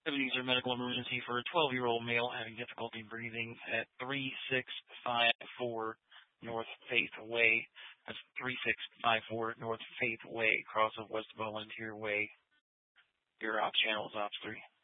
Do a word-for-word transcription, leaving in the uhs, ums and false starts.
User medical emergency for a twelve-year-old male having difficulty breathing at three six five four North Faith Way. That's three six five four North Faith Way, cross of West Volunteer Way. Your ops channel is ops three.